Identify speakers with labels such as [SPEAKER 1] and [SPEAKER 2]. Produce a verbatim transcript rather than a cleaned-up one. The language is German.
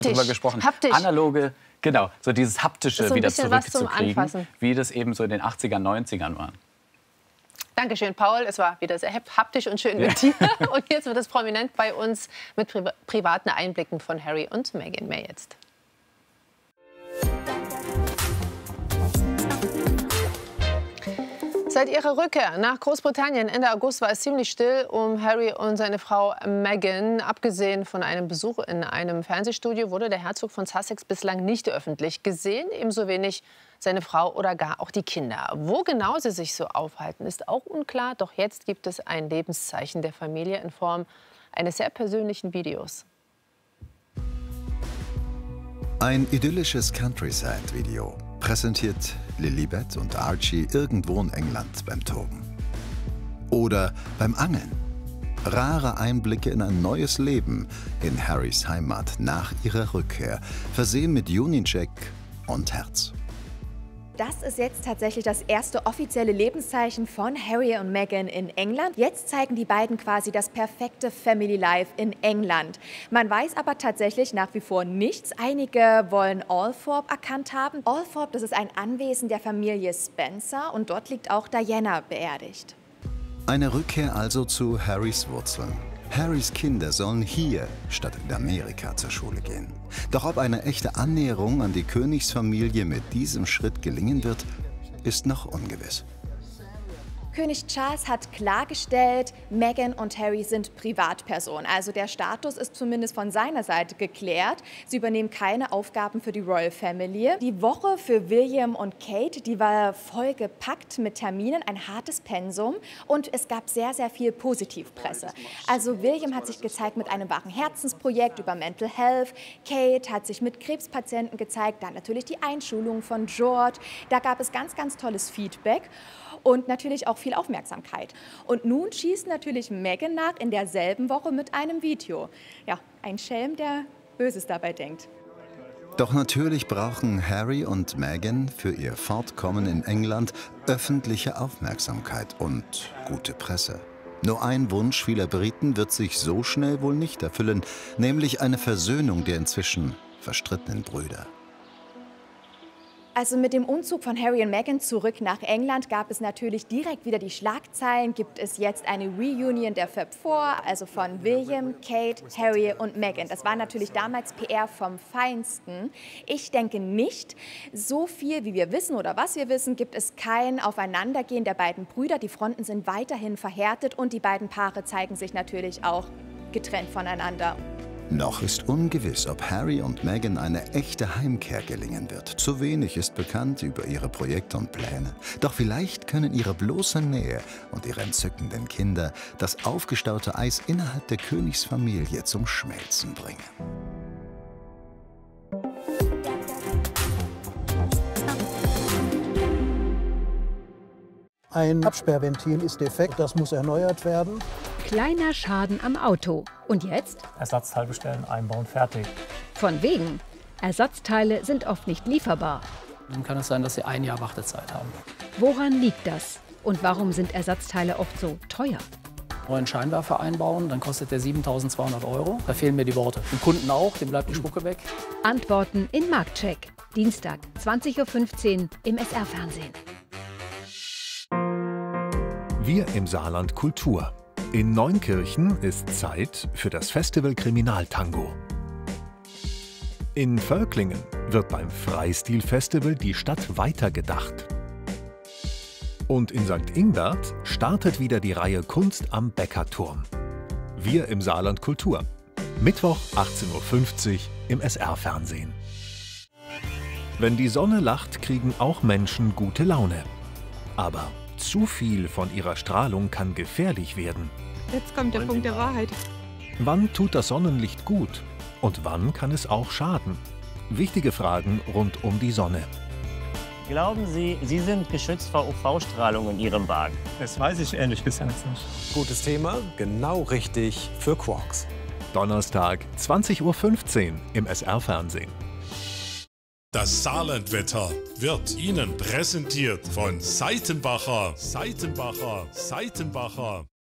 [SPEAKER 1] drüber gesprochen.
[SPEAKER 2] Haptisch.
[SPEAKER 1] Analoge, genau, so dieses Haptische
[SPEAKER 2] so
[SPEAKER 1] wieder zurückzukriegen, wie das eben so in den achtzigern, neunzigern war.
[SPEAKER 2] Dankeschön, Paul. Es war wieder sehr haptisch und schön mit dir. Und jetzt wird es prominent bei uns mit pri privaten Einblicken von Harry und Meghan. Mehr jetzt. Seit ihrer Rückkehr nach Großbritannien Ende August war es ziemlich still um Harry und seine Frau Meghan. Abgesehen von einem Besuch in einem Fernsehstudio wurde der Herzog von Sussex bislang nicht öffentlich gesehen. Ebenso wenig seine Frau oder gar auch die Kinder. Wo genau sie sich so aufhalten, ist auch unklar. Doch jetzt gibt es ein Lebenszeichen der Familie in Form eines sehr persönlichen Videos.
[SPEAKER 3] Ein idyllisches Countryside-Video präsentiert Lilibet und Archie irgendwo in England beim Toben. Oder beim Angeln. Rare Einblicke in ein neues Leben in Harrys Heimat nach ihrer Rückkehr, versehen mit Union-Jack und Herz.
[SPEAKER 4] Das ist jetzt tatsächlich das erste offizielle Lebenszeichen von Harry und Meghan in England. Jetzt zeigen die beiden quasi das perfekte Family Life in England. Man weiß aber tatsächlich nach wie vor nichts. Einige wollen Althorp erkannt haben. Althorp, das ist ein Anwesen der Familie Spencer und dort liegt auch Diana beerdigt.
[SPEAKER 3] Eine Rückkehr also zu Harrys Wurzeln. Harrys Kinder sollen hier statt in Amerika zur Schule gehen. Doch ob eine echte Annäherung an die Königsfamilie mit diesem Schritt gelingen wird, ist noch ungewiss.
[SPEAKER 4] König Charles hat klargestellt, Meghan und Harry sind Privatpersonen. Also der Status ist zumindest von seiner Seite geklärt. Sie übernehmen keine Aufgaben für die Royal Family. Die Woche für William und Kate, die war vollgepackt mit Terminen, ein hartes Pensum. Und es gab sehr, sehr viel Positivpresse. Also William hat sich gezeigt mit einem wahren Herzensprojekt über Mental Health. Kate hat sich mit Krebspatienten gezeigt. Dann natürlich die Einschulung von George. Da gab es ganz, ganz tolles Feedback. Und natürlich auch viel Aufmerksamkeit. Und nun schießt natürlich Meghan nach in derselben Woche mit einem Video. Ja, ein Schelm, der Böses dabei denkt.
[SPEAKER 3] Doch natürlich brauchen Harry und Meghan für ihr Fortkommen in England öffentliche Aufmerksamkeit und gute Presse. Nur ein Wunsch vieler Briten wird sich so schnell wohl nicht erfüllen, nämlich eine Versöhnung der inzwischen verstrittenen Brüder.
[SPEAKER 4] Also mit dem Umzug von Harry und Meghan zurück nach England gab es natürlich direkt wieder die Schlagzeilen. Gibt es jetzt eine Reunion der Fab Four, also von William, Kate, Harry und Meghan. Das war natürlich damals P R vom Feinsten. Ich denke nicht. So viel, wie wir wissen oder was wir wissen, gibt es kein Aufeinandergehen der beiden Brüder. Die Fronten sind weiterhin verhärtet und die beiden Paare zeigen sich natürlich auch getrennt voneinander.
[SPEAKER 3] Noch ist ungewiss, ob Harry und Meghan eine echte Heimkehr gelingen wird. Zu wenig ist bekannt über ihre Projekte und Pläne. Doch vielleicht können ihre bloße Nähe und ihre entzückenden Kinder das aufgestaute Eis innerhalb der Königsfamilie zum Schmelzen bringen.
[SPEAKER 5] Ein Absperrventil ist defekt, das muss erneuert werden.
[SPEAKER 6] Kleiner Schaden am Auto. Und jetzt?
[SPEAKER 7] Ersatzteil bestellen, einbauen, fertig.
[SPEAKER 6] Von wegen. Ersatzteile sind oft nicht lieferbar.
[SPEAKER 7] Dann kann es sein, dass Sie ein Jahr Wartezeit haben.
[SPEAKER 6] Woran liegt das? Und warum sind Ersatzteile oft so teuer?
[SPEAKER 7] Neuen Scheinwerfer einbauen, dann kostet der siebentausendzweihundert Euro. Da fehlen mir die Worte. Dem Kunden auch, dem bleibt die Spucke weg.
[SPEAKER 6] Antworten in Marktcheck. Dienstag, zwanzig Uhr fünfzehn im S R-Fernsehen.
[SPEAKER 8] Wir im Saarland Kultur. In Neunkirchen ist Zeit für das Festival Kriminaltango. In Völklingen wird beim Freistil-Festival die Stadt weitergedacht. Und in Sankt Ingbert startet wieder die Reihe Kunst am Bäckerturm. Wir im Saarland Kultur. Mittwoch achtzehn Uhr fünfzig im S R-Fernsehen. Wenn die Sonne lacht, kriegen auch Menschen gute Laune. Aber zu viel von ihrer Strahlung kann gefährlich werden.
[SPEAKER 9] Jetzt kommt der Punkt der Wahrheit.
[SPEAKER 8] Wann tut das Sonnenlicht gut? Und wann kann es auch schaden? Wichtige Fragen rund um die Sonne.
[SPEAKER 10] Glauben Sie, Sie sind geschützt vor U V-Strahlung in Ihrem Wagen?
[SPEAKER 7] Das weiß ich ehrlich gesagt nicht.
[SPEAKER 11] Gutes Thema, genau richtig für Quarks.
[SPEAKER 8] Donnerstag, zwanzig Uhr fünfzehn im S R-Fernsehen.
[SPEAKER 12] Das Saarlandwetter wird Ihnen präsentiert von Seitenbacher, Seitenbacher, Seitenbacher.